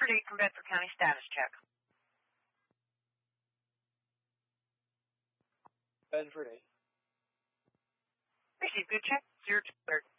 Bedford 8 from Bedford County, status check. Bedford 8. Received, good check, 0200.